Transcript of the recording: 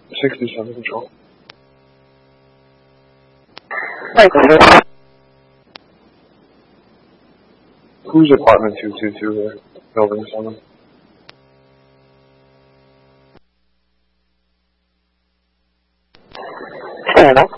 67 control. Who's apartment 222 there? Building 7.